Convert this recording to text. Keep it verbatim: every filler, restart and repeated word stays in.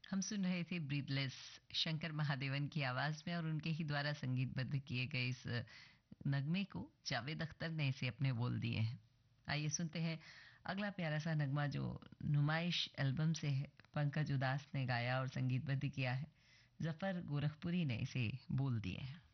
हम सुन रहे थे ब्रीदलेस शंकर महादेवन की आवाज में और उनके ही द्वारा संगीतबद्ध किए गए इस नगमे को जावेद अख्तर ने इसे अपने बोल दिए हैं। आइए सुनते हैं अगला प्यारा सा नगमा जो नुमाइश एल्बम से है। पंकज उदास ने गाया और संगीतबद्ध किया है। जफर गोरखपुरी ने इसे बोल दिए हैं।